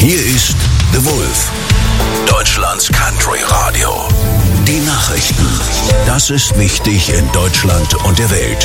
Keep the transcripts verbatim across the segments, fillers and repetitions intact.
Hier ist The Wolf, Deutschlands Country Radio. Die Nachrichten. Das ist wichtig in Deutschland und der Welt.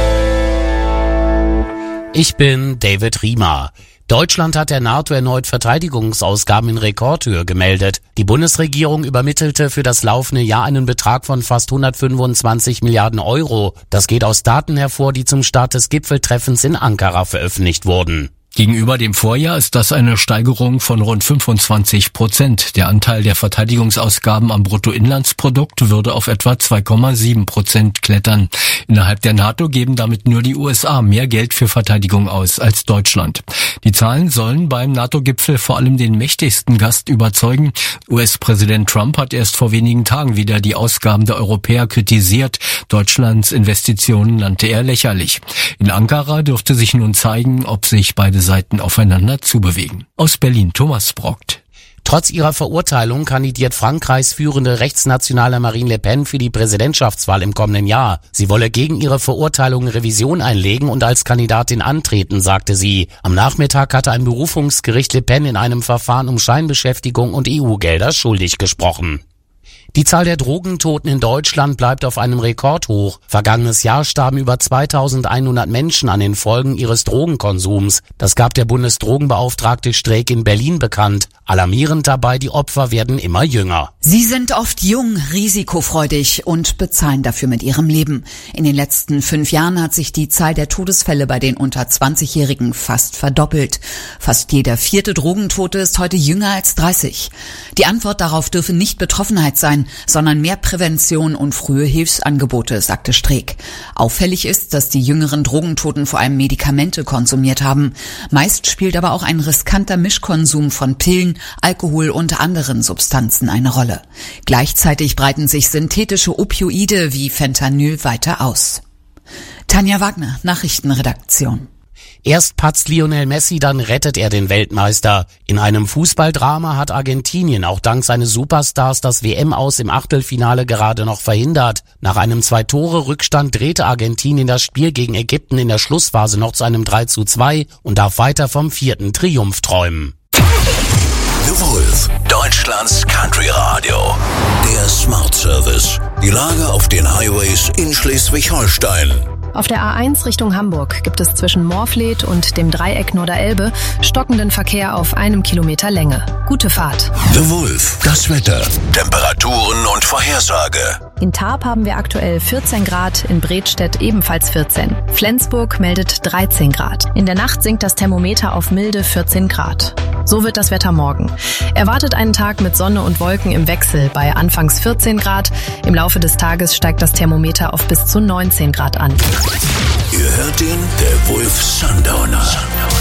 Ich bin David Riemer. Deutschland hat der NATO erneut Verteidigungsausgaben in Rekordhöhe gemeldet. Die Bundesregierung übermittelte für das laufende Jahr einen Betrag von fast hundertfünfundzwanzig Milliarden Euro. Das geht aus Daten hervor, die zum Start des Gipfeltreffens in Ankara veröffentlicht wurden. Gegenüber dem Vorjahr ist das eine Steigerung von rund fünfundzwanzig Prozent. Der Anteil der Verteidigungsausgaben am Bruttoinlandsprodukt würde auf etwa zwei Komma sieben Prozent klettern. Innerhalb der NATO geben damit nur die U S A mehr Geld für Verteidigung aus als Deutschland. Die Zahlen sollen beim NATO-Gipfel vor allem den mächtigsten Gast überzeugen. U S-Präsident Trump hat erst vor wenigen Tagen wieder die Ausgaben der Europäer kritisiert. Deutschlands Investitionen nannte er lächerlich. In Ankara dürfte sich nun zeigen, ob sich beide Seiten aufeinander zubewegen. Aus Berlin Thomas Brockt. Trotz ihrer Verurteilung kandidiert Frankreichs führende rechtsnationale Marine Le Pen für die Präsidentschaftswahl im kommenden Jahr. Sie wolle gegen ihre Verurteilung Revision einlegen und als Kandidatin antreten, sagte sie. Am Nachmittag hatte ein Berufungsgericht Le Pen in einem Verfahren um Scheinbeschäftigung und E U-Gelder schuldig gesprochen. Die Zahl der Drogentoten in Deutschland bleibt auf einem Rekordhoch. Vergangenes Jahr starben über zweitausendeinhundert Menschen an den Folgen ihres Drogenkonsums. Das gab der Bundesdrogenbeauftragte Streeck in Berlin bekannt. Alarmierend dabei, die Opfer werden immer jünger. Sie sind oft jung, risikofreudig und bezahlen dafür mit ihrem Leben. In den letzten fünf Jahren hat sich die Zahl der Todesfälle bei den unter zwanzigjährigen fast verdoppelt. Fast jeder vierte Drogentote ist heute jünger als dreißig. Die Antwort darauf dürfe nicht Betroffenheit sein, sondern mehr Prävention und frühe Hilfsangebote, sagte Streeck. Auffällig ist, dass die jüngeren Drogentoten vor allem Medikamente konsumiert haben. Meist spielt aber auch ein riskanter Mischkonsum von Pillen, Alkohol und anderen Substanzen eine Rolle. Gleichzeitig breiten sich synthetische Opioide wie Fentanyl weiter aus. Tanja Wagner, Nachrichtenredaktion. Erst patzt Lionel Messi, dann rettet er den Weltmeister. In einem Fußballdrama hat Argentinien auch dank seines Superstars das W M-Aus im Achtelfinale gerade noch verhindert. Nach einem Zwei-Tore-Rückstand drehte Argentinien das Spiel gegen Ägypten in der Schlussphase noch zu einem drei zu zwei und darf weiter vom vierten Triumph träumen. The Wolf, Deutschlands Country Radio. Der Smart Service. Die Lage auf den Highways in Schleswig-Holstein. Auf der A eins Richtung Hamburg gibt es zwischen Morfleet und dem Dreieck Norderelbe stockenden Verkehr auf einem Kilometer Länge. Gute Fahrt. The Wolf, das Wetter, Temperaturen und Vorhersage. In Tarp haben wir aktuell vierzehn Grad, in Bredstedt ebenfalls vierzehn. Flensburg meldet dreizehn Grad. In der Nacht sinkt das Thermometer auf milde vierzehn Grad. So wird das Wetter morgen. Erwartet einen Tag mit Sonne und Wolken im Wechsel bei anfangs vierzehn Grad. Im Laufe des Tages steigt das Thermometer auf bis zu neunzehn Grad an. Ihr hört ihn, der Wolf Sundowner.